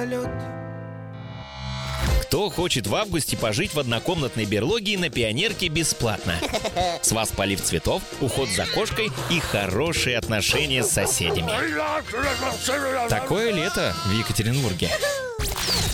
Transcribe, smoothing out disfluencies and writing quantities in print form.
полет. Кто хочет в августе пожить в однокомнатной берлоге на Пионерке бесплатно? С вас полив цветов, уход за кошкой и хорошие отношения с соседями. Такое лето в Екатеринбурге.